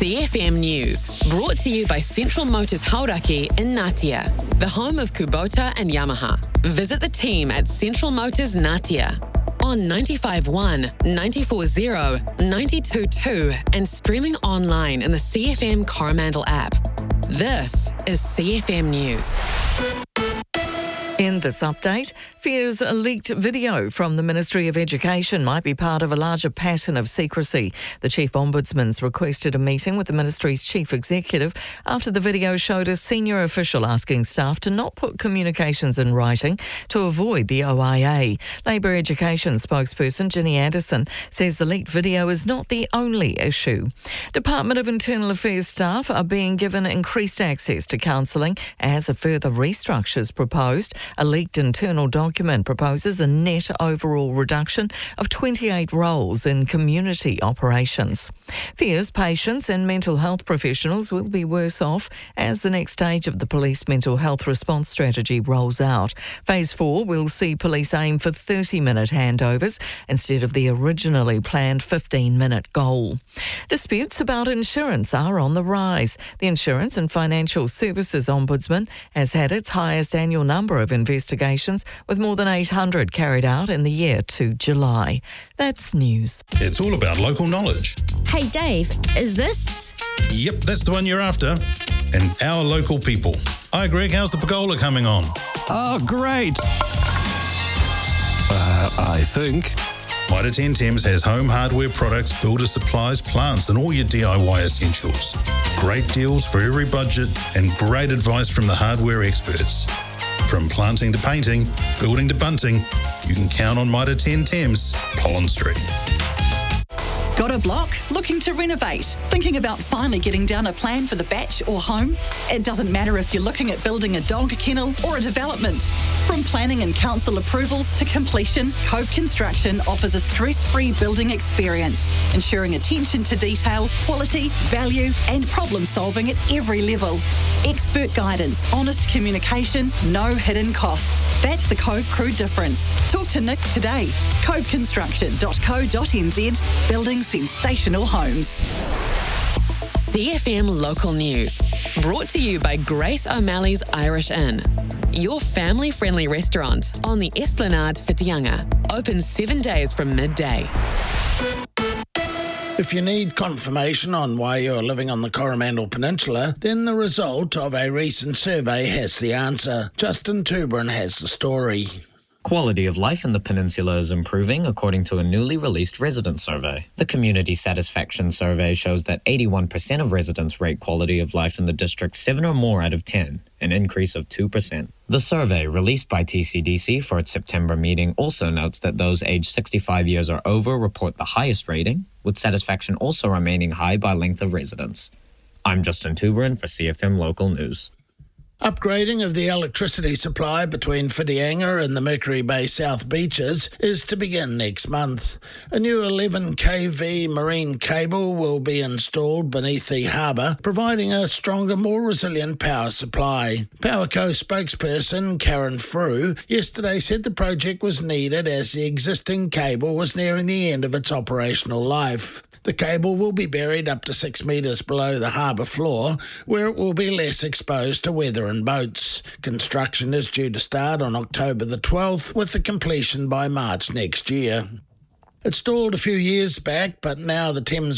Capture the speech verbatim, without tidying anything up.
C F M News, brought to you by Central Motors Hauraki in Ngatea, the home of Kubota and Yamaha. Visit the team at Central Motors Ngatea on ninety-five point one, ninety-four point zero, ninety-two point two and streaming online in the C F M Coromandel app. This is C F M News. In this update, fears a leaked video from the Ministry of Education might be part of a larger pattern of secrecy. The Chief Ombudsman's requested a meeting with the Ministry's Chief Executive after the video showed a senior official asking staff to not put communications in writing to avoid the O I A. Labour Education spokesperson Ginny Anderson says the leaked video is not the only issue. Department of Internal Affairs staff are being given increased access to counselling as a further restructure is proposed. A leaked internal document proposes a net overall reduction of twenty-eight roles in community operations. Fears patients and mental health professionals will be worse off as the next stage of the police mental health response strategy rolls out. Phase four will see police aim for thirty-minute handovers instead of the originally planned fifteen-minute goal. Disputes about insurance are on the rise. The Insurance and Financial Services Ombudsman has had its highest annual number of investigations, with more than eight hundred carried out in the year to July. That's news. It's all about local knowledge. Hey Dave, is this? Yep, that's the one you're after. And our local people. Hi Greg, how's the pergola coming on? Oh, great. Uh, I think. Mitre ten Thames has home hardware products, builder supplies, plants and all your D I Y essentials. Great deals for every budget and great advice from the hardware experts. From planting to painting, building to bunting, you can count on Mitre ten Thames, Pollen Street. Got a block? Looking to renovate? Thinking about finally getting down a plan for the batch or home? It doesn't matter if you're looking at building a dog kennel or a development. From planning and council approvals to completion, Cove Construction offers a stress-free building experience, ensuring attention to detail, quality, value and problem solving at every level. Expert guidance, honest communication, no hidden costs. That's the Cove Crew difference. Talk to Nick today. cove construction dot co dot n z, building sensational homes. C F M Local News, brought to you by Grace O'Malley's Irish Inn, your family-friendly restaurant on the Esplanade Whitianga, open seven days from midday. If you need confirmation on why you're living on the Coromandel Peninsula, then the result of a recent survey has the answer. Justin Tuberin has the story. Quality of life in the peninsula is improving according to a newly released resident survey. The Community Satisfaction Survey shows that eighty-one percent of residents rate quality of life in the district seven or more out of ten, an increase of two percent. The survey, released by T C D C for its September meeting, also notes that those aged sixty-five years or over report the highest rating, with satisfaction also remaining high by length of residence. I'm Justin Tuberin for C F M Local News. Upgrading of the electricity supply between Whitianga and the Mercury Bay South Beaches is to begin next month. A new eleven K V marine cable will be installed beneath the harbour, providing a stronger, more resilient power supply. Powerco spokesperson Karen Frew yesterday said the project was needed as the existing cable was nearing the end of its operational life. The cable will be buried up to six metres below the harbour floor, where it will be less exposed to weather and boats. Construction is due to start on October the twelfth, with the completion by March next year. It stalled a few years back, but now the Thames